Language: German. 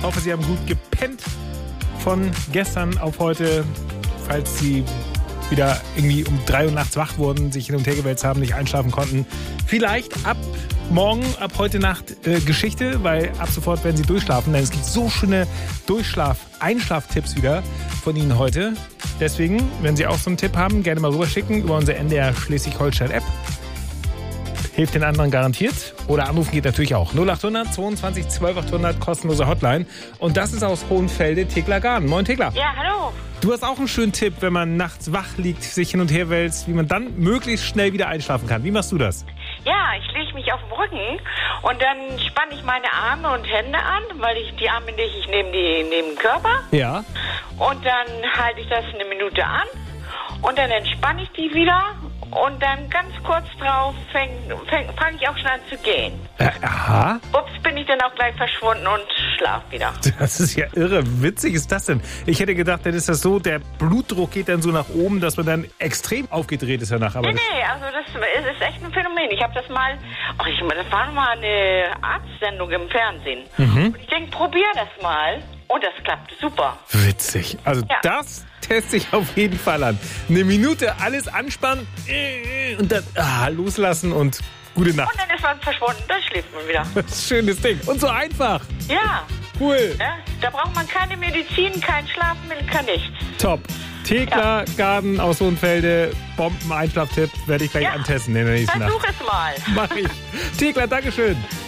Hoffe, Sie haben gut gepennt von gestern auf heute. Falls Sie wieder irgendwie um 3 Uhr nachts wach wurden, sich hin und her gewälzt haben, nicht einschlafen konnten. Vielleicht ab morgen, ab heute Nacht Geschichte, weil ab sofort werden Sie durchschlafen. Denn es gibt so schöne Einschlaftipps wieder von Ihnen heute. Deswegen, wenn Sie auch so einen Tipp haben, gerne mal rüberschicken über unsere NDR Schleswig-Holstein-App. Hilft den anderen garantiert. Oder anrufen geht natürlich auch. 0800 22 12 800, kostenlose Hotline. Und das ist aus Hohenfelde Thekla Garden. Moin Thekla. Ja, hallo. Du hast auch einen schönen Tipp, wenn man nachts wach liegt, sich hin und her wälzt, wie man dann möglichst schnell wieder einschlafen kann. Wie machst du das? Ja, ich lege mich auf den Rücken und dann spanne ich meine Arme und Hände an, weil ich die Arme lege ich neben den Körper. Ja. Und dann halte ich das eine Minute an und dann entspanne ich die wieder. Und dann ganz kurz drauf fange ich auch schon an zu gehen. Aha. Ups, bin ich dann auch gleich verschwunden und schlaf wieder. Das ist ja irre. Witzig ist das denn? Ich hätte gedacht, dann ist das so, der Blutdruck geht dann so nach oben, dass man dann extrem aufgedreht ist danach. Aber Nee, also das ist echt ein Phänomen. Ich habe das mal, das war mal eine Arztsendung im Fernsehen. Und ich denke, probier das mal. Und das klappt super. Witzig. Also das teste ich auf jeden Fall an. Eine Minute alles anspannen und dann loslassen und gute Nacht. Und dann ist man verschwunden, dann schläft man wieder. Schönes Ding. Und so einfach. Ja. Cool. Ja, da braucht man keine Medizin, kein Schlafmittel, kein nichts. Top. Thekla Garden aus Hohenfelde. Bomben-Einschlaftipp werde ich gleich antesten in der nächsten Nacht. Versuch es mal. Mach ich. Thekla, Dankeschön.